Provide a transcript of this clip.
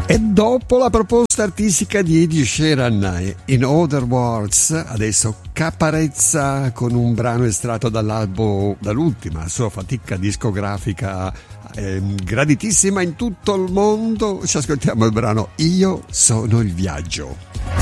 E dopo la proposta artistica di Ed Sheeran, In Other Words, adesso Caparezza con un brano estratto dall'album, dall'ultima sua fatica discografica, graditissima in tutto il mondo. Ci ascoltiamo il brano Io sono il viaggio.